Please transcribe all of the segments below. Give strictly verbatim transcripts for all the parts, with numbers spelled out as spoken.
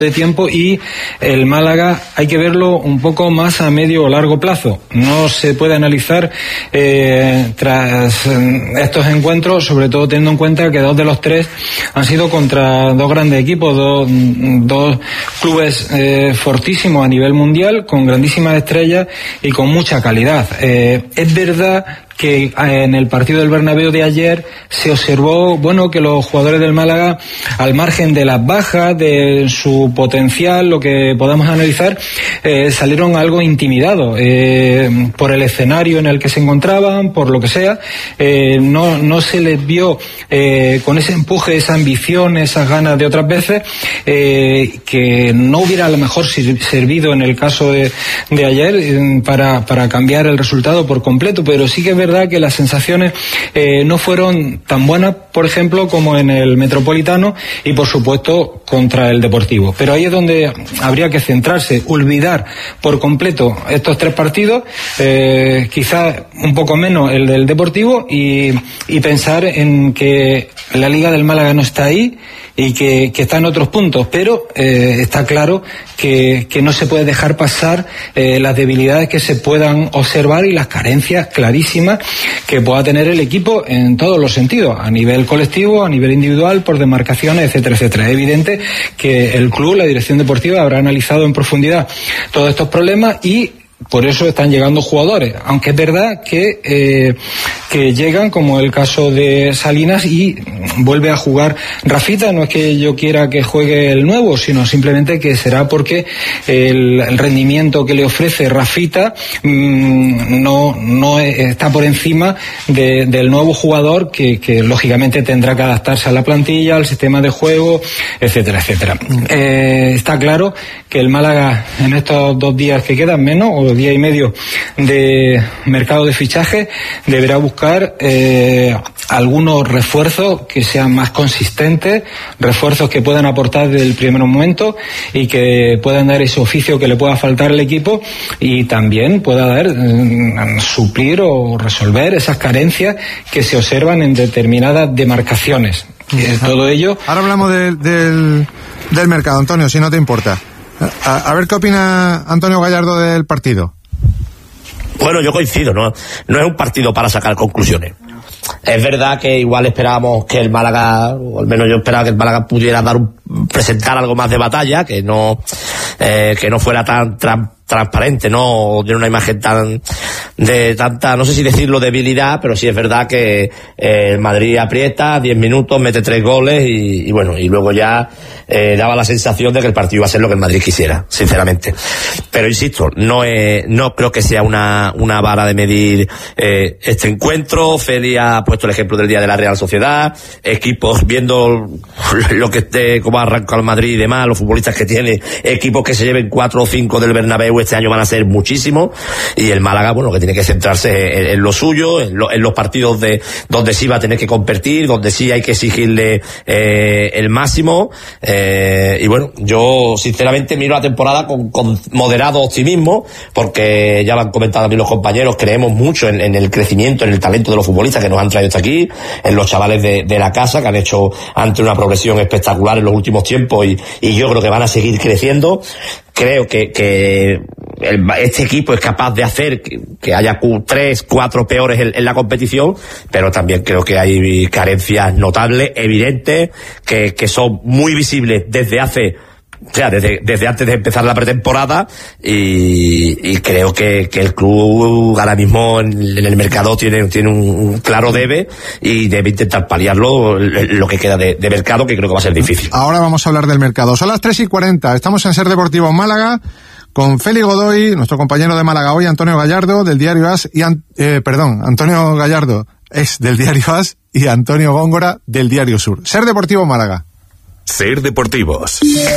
de tiempo, y el Málaga hay que verlo un poco más a medio o largo plazo. No se puede analizar eh, tras estos encuentros, sobre todo teniendo en cuenta que dos de los tres han sido contra dos grandes equipos, dos, dos clubes eh, fortísimos a nivel mundial, con grandísimas estrellas y con mucha calidad. Eh, es verdad que en el partido del Bernabéu de ayer se observó, bueno, que los jugadores del Málaga, al margen de las bajas, de su potencial, lo que podamos analizar, eh, salieron algo intimidados eh, por el escenario en el que se encontraban, por lo que sea. Eh, no, no se les vio eh, con ese empuje, esa ambición, esas ganas de otras veces, eh, que no hubiera a lo mejor servido en el caso de, de ayer eh, para, para cambiar el resultado por completo, pero sí que es verdad que las sensaciones eh, no fueron tan buenas, por ejemplo, como en el Metropolitano y, por supuesto, contra el Deportivo. Pero ahí es donde habría que centrarse, olvidar por completo estos tres partidos, eh, quizás un poco menos el del Deportivo, y, y pensar en que la Liga del Málaga no está ahí y que, que está en otros puntos, pero eh, está claro que, que no se puede dejar pasar eh, las debilidades que se puedan observar y las carencias clarísimas que pueda tener el equipo en todos los sentidos, a nivel colectivo, a nivel individual, por demarcaciones, etcétera, etcétera. Es evidente que el club, la dirección deportiva, habrá analizado en profundidad todos estos problemas y por eso están llegando jugadores, aunque es verdad que eh, que llegan, como el caso de Salinas, y vuelve a jugar Rafita. No es que yo quiera que juegue el nuevo, sino simplemente que será porque el, el rendimiento que le ofrece Rafita mmm, no no está por encima de, del nuevo jugador que, que lógicamente tendrá que adaptarse a la plantilla, al sistema de juego, etcétera, etcétera. Eh, está claro que el Málaga en estos dos días que quedan, menos o día y medio de mercado de fichaje, deberá buscar eh, algunos refuerzos que sean más consistentes, refuerzos que puedan aportar desde el primer momento y que puedan dar ese oficio que le pueda faltar al equipo, y también pueda dar eh, suplir o resolver esas carencias que se observan en determinadas demarcaciones. Eh, todo ello. Ahora hablamos de, del, del mercado, Antonio, si no te importa. A, a ver qué opina Antonio Gallardo del partido. Bueno, yo coincido, ¿no? No es un partido para sacar conclusiones. Es verdad que igual esperábamos que el Málaga, o al menos yo esperaba que el Málaga pudiera dar un, presentar algo más de batalla, que no eh, que no fuera tan, tan transparente, no tiene una imagen tan de tanta, no sé si decirlo debilidad, pero sí es verdad que eh, el Madrid aprieta diez minutos, mete tres goles y, y bueno, y luego ya eh, daba la sensación de que el partido iba a ser lo que el Madrid quisiera, sinceramente. Pero insisto, no es, no creo que sea una una vara de medir eh, este encuentro. Fede ha puesto el ejemplo del día de la Real Sociedad, equipos viendo lo que esté, cómo ha arrancado el Madrid y demás, los futbolistas que tiene, equipos que se lleven cuatro o cinco del Bernabéu este año van a ser muchísimos, y el Málaga, bueno, que tiene que centrarse en, en lo suyo, en, lo, en los partidos de donde sí va a tener que competir, donde sí hay que exigirle eh, el máximo, eh, y bueno, yo sinceramente miro la temporada con, con moderado optimismo, porque ya lo han comentado a mí los compañeros, creemos mucho en, en el crecimiento, en el talento de los futbolistas que nos han traído hasta aquí, en los chavales de, de la casa, que han hecho ante una progresión espectacular en los últimos tiempos, y, y yo creo que van a seguir creciendo. Creo que, que el, este equipo es capaz de hacer que, que haya tres, cuatro peores en, en la competición, pero también creo que hay carencias notables, evidentes, que, que son muy visibles desde hace, o sea, desde, desde antes de empezar la pretemporada, y, y creo que, que el club ahora mismo en, en el mercado tiene, tiene un, un claro debe, y debe intentar paliarlo lo que queda de, de mercado, que creo que va a ser difícil. Ahora vamos a hablar del mercado. Son las tres y cuarenta, estamos en Ser Deportivo Málaga, con Félix Godoy, nuestro compañero de Málaga hoy, Antonio Gallardo, del Diario As, y, eh, perdón, Antonio Gallardo es del Diario As, y Antonio Góngora del Diario Sur. Ser Deportivo Málaga. Ser Deportivos.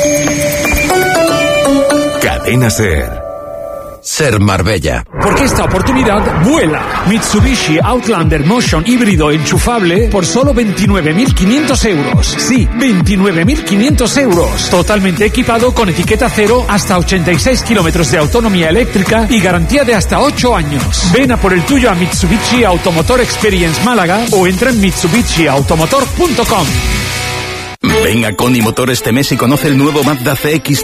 Cadena Ser. Ser Marbella. Porque esta oportunidad vuela. Mitsubishi Outlander Motion híbrido enchufable por solo veintinueve mil quinientos euros. Sí, veintinueve mil quinientos euros. Totalmente equipado con etiqueta cero, hasta ochenta y seis kilómetros de autonomía eléctrica y garantía de hasta ocho años. Ven a por el tuyo a Mitsubishi Automotor Experience Málaga o entra en mitsubishi automotor punto com. Ven a Coni Motor este mes y conoce el nuevo Mazda C X